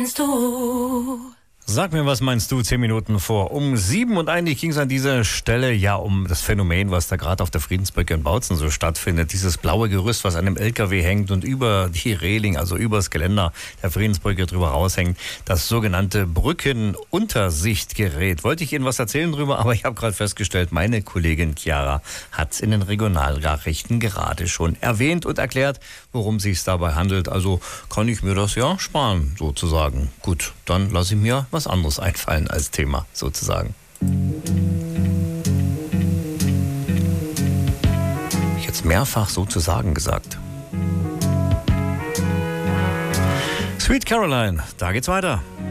meinst du? Sag mir, was meinst du, 10 Minuten vor um 7 und eigentlich ging es an dieser Stelle ja um das Phänomen, was da gerade auf der Friedensbrücke in Bautzen so stattfindet. Dieses blaue Gerüst, was an einem LKW hängt und über die Reling, also über das Geländer der Friedensbrücke drüber raushängt, das sogenannte Brückenuntersichtgerät. Wollte ich Ihnen was erzählen drüber, aber ich habe gerade festgestellt, meine Kollegin Chiara hat es in den Regionalnachrichten gerade schon erwähnt und erklärt, worum es sich dabei handelt. Also kann ich mir das ja sparen, sozusagen. Gut, dann lasse ich mir was anderes einfallen als Thema, sozusagen. Hab ich jetzt mehrfach sozusagen gesagt. Sweet Caroline, da geht's weiter.